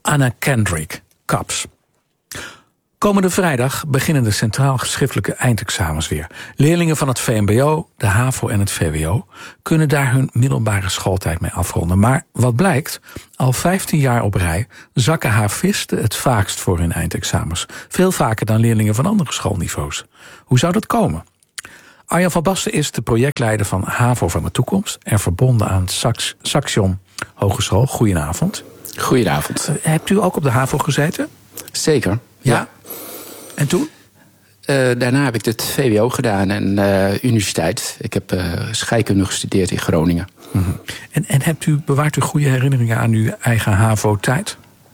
Anna Kendrick, CAPS. Komende vrijdag beginnen de centraal schriftelijke eindexamens weer. Leerlingen van het VMBO, de HAVO en het VWO kunnen daar hun middelbare schooltijd mee afronden. Maar wat blijkt, al 15 jaar op rij zakken havisten het vaakst voor hun eindexamens. Veel vaker dan leerlingen van andere schoolniveaus. Hoe zou dat komen? Arjan van Basten is de projectleider van HAVO van de Toekomst en verbonden aan Saxion Hogeschool. Goedenavond. Goedenavond. Hebt u ook op de HAVO gezeten? Zeker. Ja. En toen? Daarna heb ik het VWO gedaan en universiteit. Ik heb scheikunde gestudeerd in Groningen. Mm-hmm. En bewaart u goede herinneringen aan uw eigen HAVO-tijd?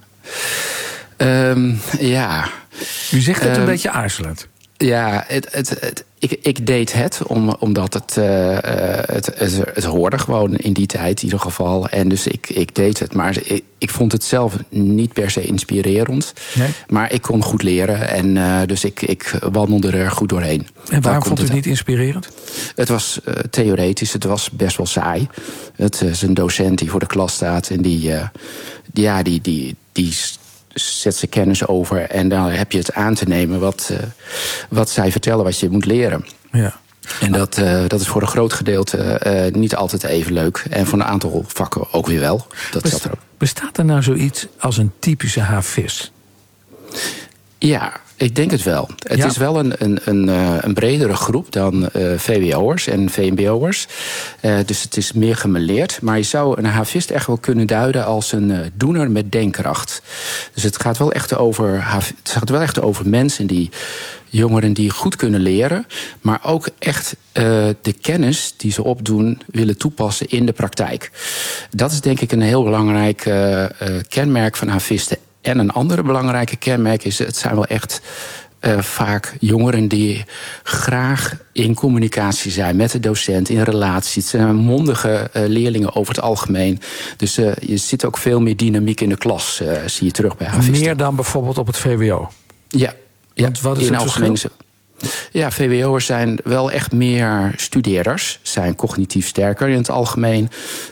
Ja. U zegt het een beetje aarzelend. Ja, ik deed het omdat het hoorde gewoon in die tijd in ieder geval. En dus ik deed het. Maar ik vond het zelf niet per se inspirerend. Nee. Maar ik kon goed leren. En dus ik wandelde er goed doorheen. En waarom vond u het niet inspirerend? Het was theoretisch. Het was best wel saai. Het is een docent die voor de klas staat. En die zet zijn kennis over en dan heb je het aan te nemen wat zij vertellen, wat je moet leren. Ja. En dat is voor een groot gedeelte niet altijd even leuk. En voor een aantal vakken ook weer wel. Bestaat er nou zoiets als een typische havist? Ja, ik denk het wel. Het is wel een bredere groep dan VWO'ers en VMBO'ers. Dus het is meer gemêleerd. Maar je zou een havist echt wel kunnen duiden als een doener met denkkracht. Dus het gaat wel echt over mensen jongeren die goed kunnen leren, maar ook echt de kennis die ze opdoen willen toepassen in de praktijk. Dat is denk ik een heel belangrijk kenmerk van havisten. En een andere belangrijke kenmerk is, het zijn wel echt vaak jongeren die graag in communicatie zijn met de docent, in relatie. Het zijn mondige leerlingen over het algemeen. Dus je ziet ook veel meer dynamiek in de klas, zie je terug bij havisten. Meer dan bijvoorbeeld op het VWO? Ja. Want wat is het verschil? Ja, VWO'ers zijn wel echt meer studeerders. Zijn cognitief sterker in het algemeen.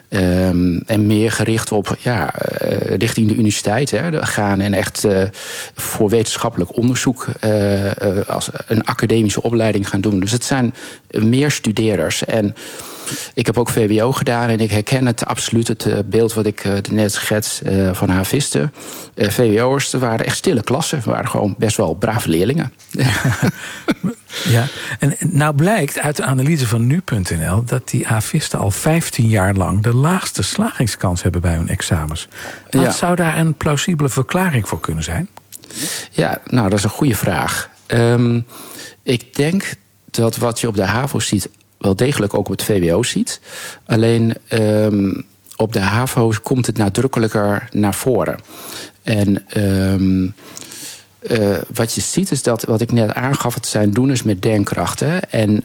En meer gericht op richting de universiteit gaan. En echt voor wetenschappelijk onderzoek als een academische opleiding gaan doen. Dus het zijn meer studeerders. En ik heb ook VWO gedaan en ik herken het absoluut, het beeld wat ik net schets van havisten. VWO'ers, er waren echt stille klassen. Er waren gewoon best wel brave leerlingen. Ja, en nou blijkt uit de analyse van nu.nl dat die havisten al 15 jaar lang de laagste slagingskans hebben bij hun examens. Wat zou daar een plausibele verklaring voor kunnen zijn? Ja, nou, dat is een goede vraag. Ik denk dat wat je op de HAVO ziet wel degelijk ook op het VWO ziet. Alleen op de HAVO komt het nadrukkelijker naar voren. En wat je ziet is dat, wat ik net aangaf, het zijn doeners met denkkrachten. En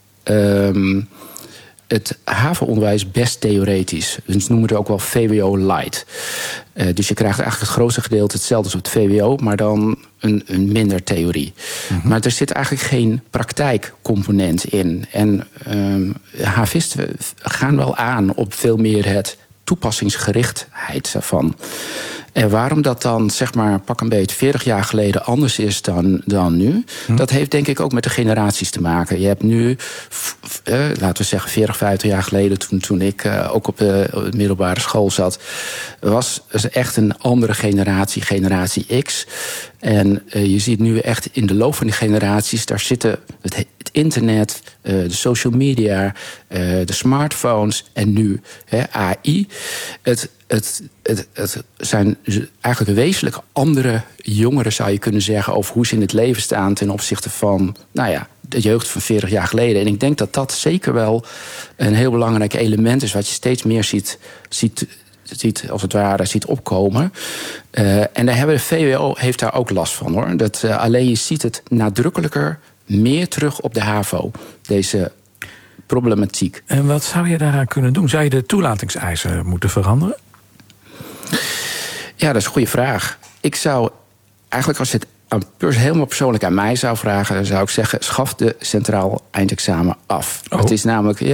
het HAVO-onderwijs is best theoretisch. Dus noemen we het ook wel VWO light. Dus je krijgt eigenlijk het grootste gedeelte hetzelfde als op het VWO, maar dan een minder theorie. Mm-hmm. Maar er zit eigenlijk geen praktijkcomponent in. En havisten gaan wel aan op veel meer het toepassingsgerichtheid ervan. En waarom dat dan, zeg maar, pak een beetje 40 jaar geleden anders is dan nu, dat heeft denk ik ook met de generaties te maken. Je hebt nu, laten we zeggen 40, 50 jaar geleden, toen ik ook op de middelbare school zat, was echt een andere generatie X. En je ziet nu echt in de loop van die generaties, daar zitten het internet, de social media, de smartphones en nu AI. Het zijn eigenlijk wezenlijk andere jongeren, zou je kunnen zeggen, over hoe ze in het leven staan ten opzichte van, de jeugd van 40 jaar geleden. En ik denk dat dat zeker wel een heel belangrijk element is, wat je steeds meer ziet als het ware, ziet opkomen. En daar hebben de VWO heeft daar ook last van, hoor. Alleen je ziet het nadrukkelijker meer terug op de HAVO, deze problematiek. En wat zou je daaraan kunnen doen? Zou je de toelatingseisen moeten veranderen? Ja, dat is een goede vraag. Ik zou eigenlijk, als je het helemaal persoonlijk aan mij zou vragen, dan zou ik zeggen, schaf de centraal eindexamen af. Het is namelijk,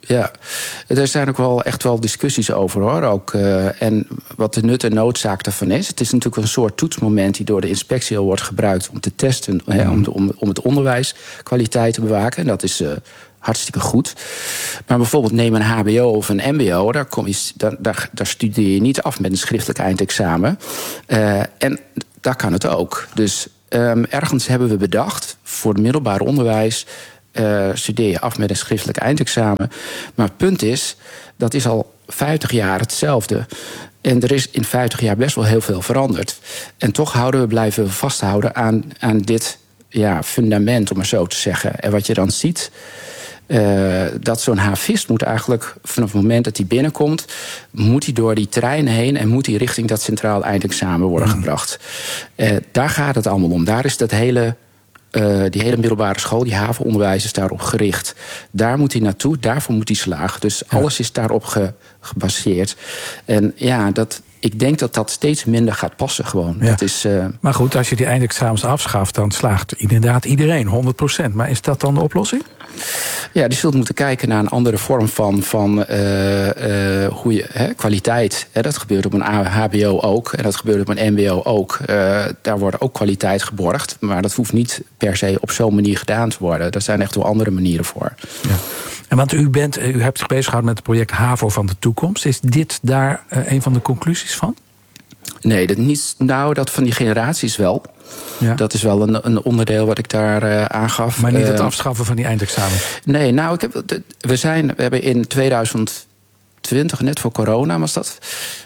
Ja, er zijn ook wel echt wel discussies over, hoor. Ook, en wat de nut en noodzaak daarvan is. Het is natuurlijk een soort toetsmoment die door de inspectie al wordt gebruikt om te testen, om het onderwijskwaliteit te bewaken. En dat is hartstikke goed. Maar bijvoorbeeld neem een HBO of een MBO, daar studeer je niet af met een schriftelijk eindexamen. En daar kan het ook. Dus ergens hebben we bedacht voor het middelbaar onderwijs, studeer je af met een schriftelijk eindexamen. Maar het punt is, dat is al 50 jaar hetzelfde. En er is in 50 jaar best wel heel veel veranderd. En toch blijven we vasthouden aan dit fundament, om maar zo te zeggen. En wat je dan ziet, dat zo'n havist moet eigenlijk, vanaf het moment dat hij binnenkomt, moet hij door die treinen heen en moet hij richting dat centraal eindexamen worden gebracht. Daar gaat het allemaal om. Daar is die hele middelbare school, die havenonderwijs is daarop gericht. Daar moet hij naartoe, daarvoor moet hij slagen. Dus alles is daarop gebaseerd. En ik denk dat dat steeds minder gaat passen gewoon. Ja. Dat is, Maar goed, als je die eindexamens afschaft, dan slaagt inderdaad iedereen, 100%. Maar is dat dan de oplossing? Ja, je zult moeten kijken naar een andere vorm van hoe je kwaliteit. Dat gebeurt op een HBO ook en dat gebeurt op een MBO ook. Daar wordt ook kwaliteit geborgd, maar dat hoeft niet per se op zo'n manier gedaan te worden. Daar zijn echt wel andere manieren voor. Ja. En want u hebt zich bezig gehouden met het project HAVO van de toekomst. Is dit daar een van de conclusies van? Nee, dat niet. Nou, dat van die generaties wel. Ja. Dat is wel een onderdeel wat ik daar aangaf. Maar niet het afschaffen van die eindexamen? Nee, nou, we hebben in 2020, net voor corona was dat,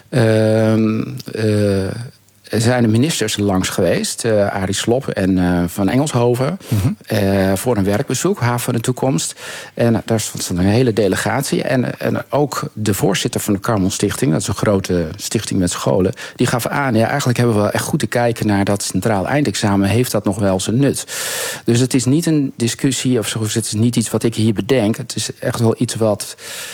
zijn de ministers langs geweest, Arie Slob en Van Engelshoven, voor een werkbezoek, Haven van de Toekomst. En daar stond een hele delegatie. En ook de voorzitter van de Karmel Stichting, dat is een grote stichting met scholen, die gaf aan, eigenlijk hebben we wel echt goed te kijken naar dat centraal eindexamen. Heeft dat nog wel zijn nut? Dus het is niet een discussie of zo, het is niet iets wat ik hier bedenk. Het is echt wel iets wat,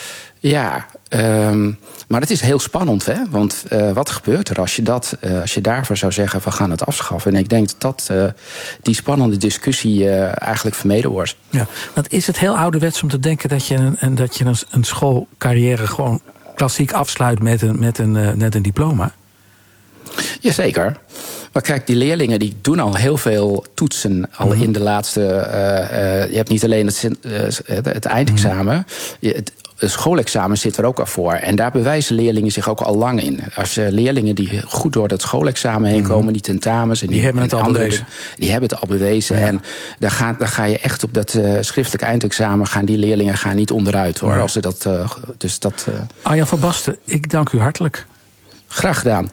maar het is heel spannend, hè? Want wat gebeurt er als je daarvoor zou zeggen, we gaan het afschaffen? En ik denk dat die spannende discussie eigenlijk vermeden wordt. Ja, want is het heel ouderwets om te denken dat je een schoolcarrière gewoon klassiek afsluit met een diploma? Jazeker. Maar kijk, die leerlingen die doen al heel veel toetsen al in de laatste. Je hebt niet alleen het eindexamen. Het schoolexamen zit er ook al voor. En daar bewijzen leerlingen zich ook al lang in. Als leerlingen die goed door dat schoolexamen heen komen, die tentamens en die hebben het al bewezen. Die hebben het al bewezen. Ja. En daar ga je echt op dat schriftelijk eindexamen, gaan die leerlingen niet onderuit, hoor. Ja. Als ze dat, Arjan van Basten, ik dank u hartelijk. Graag gedaan.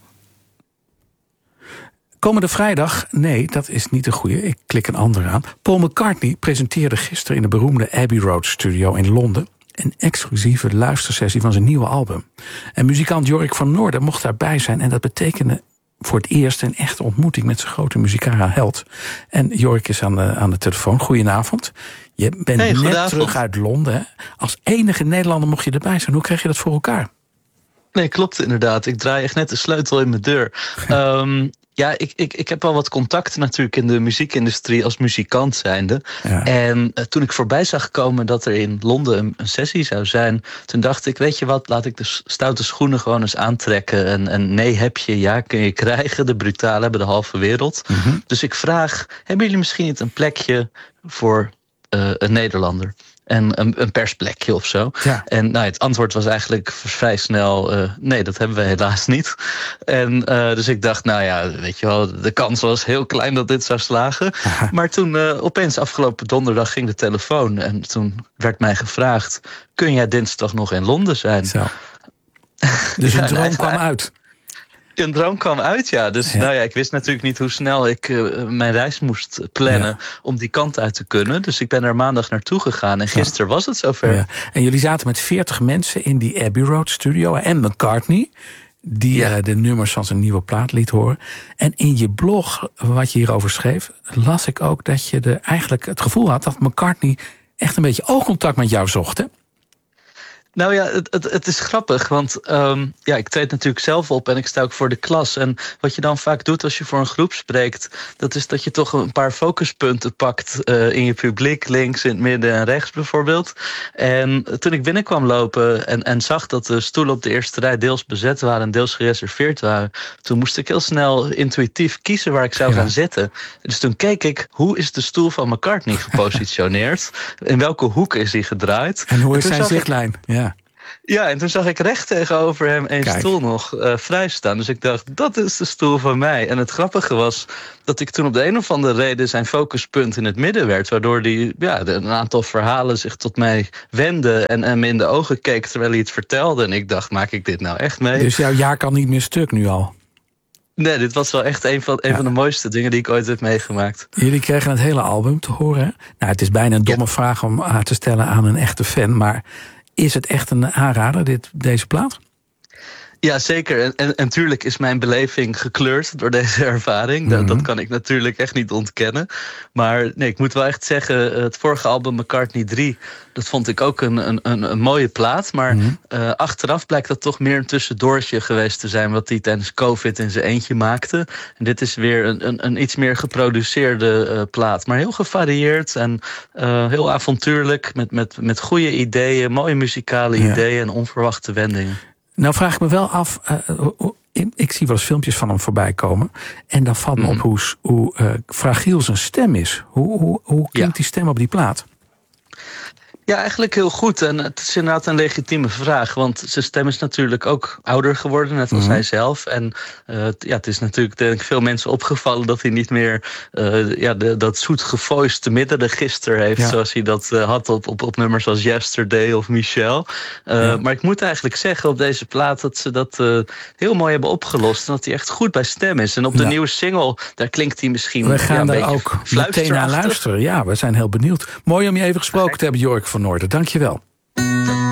Komende vrijdag, nee, dat is niet de goeie. Ik klik een andere aan. Paul McCartney presenteerde gisteren in de beroemde Abbey Road Studio in Londen een exclusieve luistersessie van zijn nieuwe album. En muzikant Jorik van Noorden mocht daarbij zijn. En dat betekende voor het eerst een echte ontmoeting met zijn grote muzikale held. En Jorik is aan de telefoon. Goedenavond. Je bent net terug uit Londen. Hè? Als enige Nederlander mocht je erbij zijn. Hoe kreeg je dat voor elkaar? Nee, klopt inderdaad. Ik draai echt net de sleutel in mijn deur. Ik heb wel wat contacten natuurlijk in de muziekindustrie als muzikant zijnde. Ja. En toen ik voorbij zag komen dat er in Londen een sessie zou zijn, toen dacht ik, weet je wat, laat ik de stoute schoenen gewoon eens aantrekken. En nee heb je, ja kun je krijgen. De brutalen hebben de halve wereld. Mm-hmm. Dus ik vraag, hebben jullie misschien niet een plekje voor een Nederlander? En een persplekje of zo. Ja. En het antwoord was eigenlijk vrij snel, nee, dat hebben we helaas niet. En dus ik dacht, weet je wel, de kans was heel klein dat dit zou slagen. Aha. Maar toen opeens afgelopen donderdag ging de telefoon. En toen werd mij gevraagd, kun jij dinsdag nog in Londen zijn? Zo. Dus een droom kwam uit. Een droom kwam uit, ja. Dus ik wist natuurlijk niet hoe snel ik mijn reis moest plannen om die kant uit te kunnen. Dus ik ben er maandag naartoe gegaan en gisteren was het zover. Ja. En jullie zaten met 40 mensen in die Abbey Road Studio en McCartney, die de nummers van zijn nieuwe plaat liet horen. En in je blog, wat je hierover schreef, las ik ook dat je eigenlijk het gevoel had dat McCartney echt een beetje oogcontact met jou zocht, hè? Nou ja, het is grappig, want ik treed natuurlijk zelf op en ik sta ook voor de klas. En wat je dan vaak doet als je voor een groep spreekt, dat is dat je toch een paar focuspunten pakt in je publiek, links, in het midden en rechts bijvoorbeeld. En toen ik binnenkwam lopen en zag dat de stoelen op de eerste rij deels bezet waren en deels gereserveerd waren, toen moest ik heel snel intuïtief kiezen waar ik zou gaan zitten. Dus toen keek ik, hoe is de stoel van McCartney gepositioneerd? In welke hoek is hij gedraaid? En hoe is zijn zichtlijn? Ja, en toen zag ik recht tegenover hem een stoel nog vrij staan. Dus ik dacht, dat is de stoel van mij. En het grappige was dat ik toen op de een of andere reden zijn focuspunt in het midden werd. Waardoor hij een aantal verhalen zich tot mij wendde en me in de ogen keek terwijl hij het vertelde. En ik dacht, maak ik dit nou echt mee? Dus jouw jaar kan niet meer stuk nu al? Nee, dit was wel echt een van de mooiste dingen die ik ooit heb meegemaakt. Jullie kregen het hele album te horen. Hè? Nou, het is bijna een domme vraag om aan te stellen aan een echte fan, maar is het echt een aanrader, deze plaat? Ja, zeker. En tuurlijk is mijn beleving gekleurd door deze ervaring. Dat kan ik natuurlijk echt niet ontkennen. Maar nee, ik moet wel echt zeggen, het vorige album McCartney 3... dat vond ik ook een mooie plaat. Maar achteraf blijkt dat toch meer een tussendoortje geweest te zijn wat hij tijdens COVID in zijn eentje maakte. En dit is weer een iets meer geproduceerde plaat. Maar heel gevarieerd en heel avontuurlijk. Met goede ideeën, mooie muzikale ideeën en onverwachte wendingen. Nou vraag ik me wel af, ik zie wel eens filmpjes van hem voorbij komen. En dan valt me op hoe fragiel zijn stem is. Hoe klinkt die stem op die plaat? Ja, eigenlijk heel goed. En het is inderdaad een legitieme vraag. Want zijn stem is natuurlijk ook ouder geworden, net als hij zelf. En het is natuurlijk denk ik veel mensen opgevallen dat hij niet meer dat zoet gevoiste middenregister heeft. Ja. Zoals hij dat had op nummers als Yesterday of Michelle. Maar ik moet eigenlijk zeggen op deze plaat dat ze dat heel mooi hebben opgelost. En dat hij echt goed bij stem is. En op de nieuwe single, daar klinkt hij misschien we gaan een daar beetje ook meteen naar luisteren. Ja, we zijn heel benieuwd. Mooi om je even gesproken te hebben, Jork van Noorden. Dank je wel.